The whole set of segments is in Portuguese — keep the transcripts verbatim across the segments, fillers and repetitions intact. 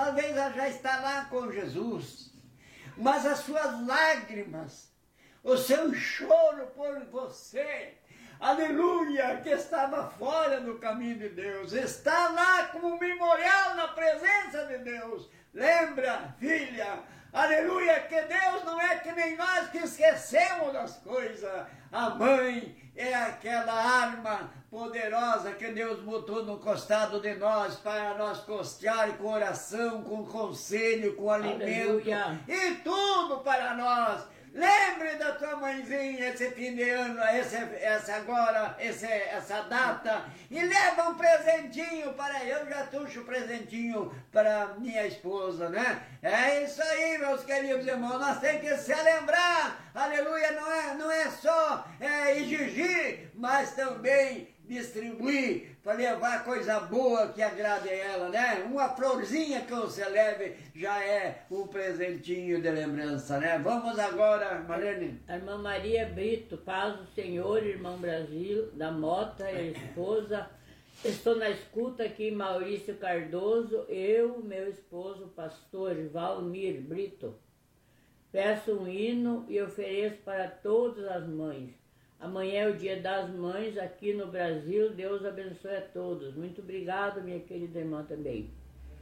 talvez ela já está lá com Jesus, mas as suas lágrimas, o seu choro por você, aleluia, que estava fora do caminho de Deus, está lá como memorial na presença de Deus. Lembra, filha, aleluia, que Deus não é que nem nós que esquecemos das coisas. A mãe é aquela arma poderosa que Deus botou no costado de nós para nós costear com oração, com conselho, com alimento, aleluia, e tudo para nós. Lembre da tua mãezinha esse fim de ano, esse, essa agora, esse, essa data, e leva um presentinho para eu, já tuxo presentinho para minha esposa, né? É isso aí, meus queridos irmãos, nós temos que se lembrar, aleluia, não é, não é só é, exigir, mas também distribuir para levar coisa boa que agrade a ela, né? Uma florzinha que você leve já é um presentinho de lembrança, né? Vamos agora, Marlene. A irmã Maria Brito, paz do Senhor, irmão Brasil, da Mota, e a esposa. Estou na escuta aqui, Maurício Cardoso, eu, meu esposo, pastor Valmir Brito. Peço um hino e ofereço para todas as mães. Amanhã é o dia das mães aqui no Brasil. Deus abençoe a todos. Muito obrigado, minha querida irmã também.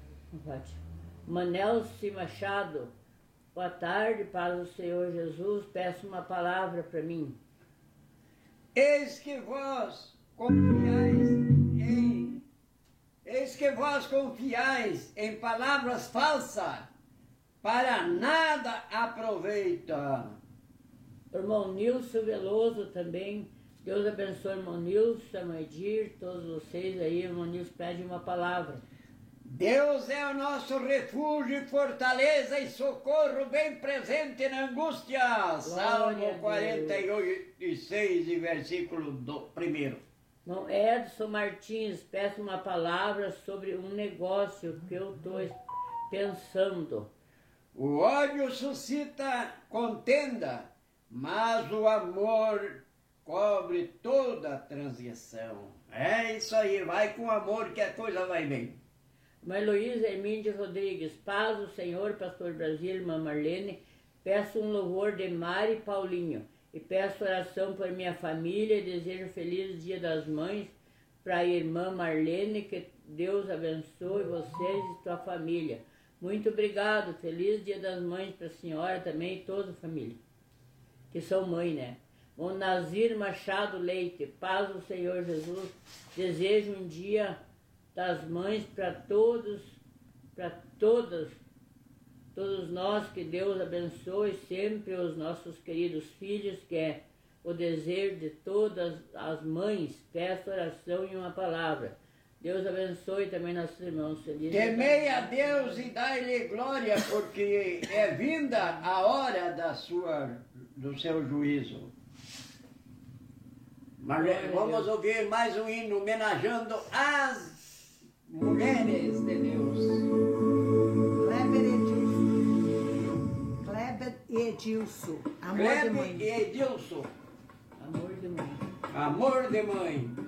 Manelce Machado, boa tarde, paz do Senhor Jesus. Peço uma palavra para mim. Eis que vós confiais em... Eis que vós confiais em palavras falsas, para nada aproveita. Irmão Nilson Veloso também, Deus abençoe o irmão Nilson, irmão Edir, todos vocês aí. Irmão Nilson pede uma palavra. Deus é o nosso refúgio, fortaleza e socorro bem presente na angústia. Glória Salmo quarenta e seis, versículo primeiro. Irmão Edson Martins, peço uma palavra sobre um negócio que eu estou pensando. O ódio suscita contenda, mas o amor cobre toda a transgressão. É isso aí, vai com amor que a coisa vai bem. Irmã Heloísa Hermíndia Rodrigues, paz do Senhor, pastor Brasil, irmã Marlene, peço um louvor de Mari e Paulinho, e peço oração por minha família, e desejo feliz dia das mães para a irmã Marlene, que Deus abençoe vocês e sua família. Muito obrigado, feliz dia das mães para a senhora também e toda a família, que são mãe, né? O Nazir Machado Leite, paz do Senhor Jesus, desejo um dia das mães para todos, para todas, todos nós, que Deus abençoe sempre os nossos queridos filhos, que é o desejo de todas as mães. Peço oração e uma palavra. Deus abençoe também nossos irmãos. Feliz Temei a Deus e dai-lhe glória, porque é vinda a hora da sua, do seu juízo. Mas vamos ouvir mais um hino homenageando as mulheres de Deus. Kleber Edilson. Kleber e Edilson. Amor Kleber de mãe. e Edilson. Amor de mãe. Amor de mãe.